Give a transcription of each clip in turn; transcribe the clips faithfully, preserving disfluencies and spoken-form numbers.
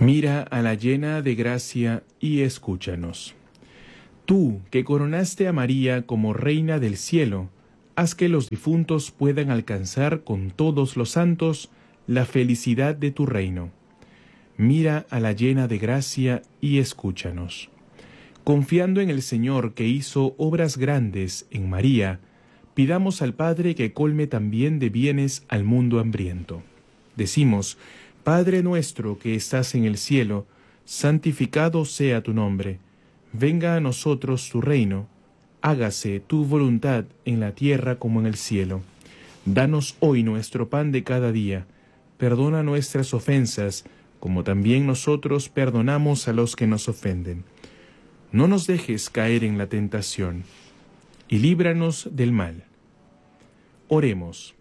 Mira a la llena de gracia y escúchanos. Tú, que coronaste a María como Reina del Cielo, haz que los difuntos puedan alcanzar con todos los santos la felicidad de tu reino. Mira a la llena de gracia y escúchanos. Confiando en el Señor que hizo obras grandes en María, pidamos al Padre que colme también de bienes al mundo hambriento. Decimos: Padre nuestro que estás en el cielo, santificado sea tu nombre. Venga a nosotros tu reino. Hágase tu voluntad en la tierra como en el cielo. Danos hoy nuestro pan de cada día. Perdona nuestras ofensas, como también nosotros perdonamos a los que nos ofenden. No nos dejes caer en la tentación, y líbranos del mal. Oremos.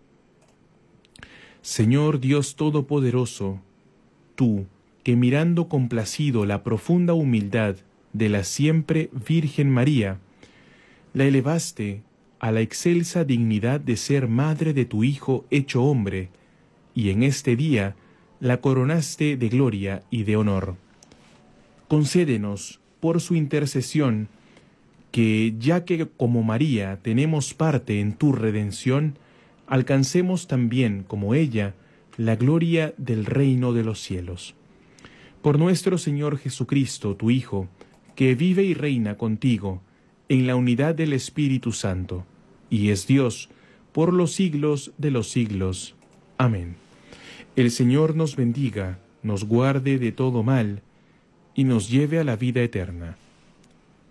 Señor Dios Todopoderoso, tú, que mirando complacido la profunda humildad de la siempre Virgen María, la elevaste a la excelsa dignidad de ser madre de tu Hijo hecho hombre, y en este día la coronaste de gloria y de honor. Concédenos, por su intercesión, que, ya que como María tenemos parte en tu redención, alcancemos también, como ella, la gloria del reino de los cielos. Por nuestro Señor Jesucristo, tu Hijo, que vive y reina contigo, en la unidad del Espíritu Santo, y es Dios, por los siglos de los siglos. Amén. El Señor nos bendiga, nos guarde de todo mal, y nos lleve a la vida eterna.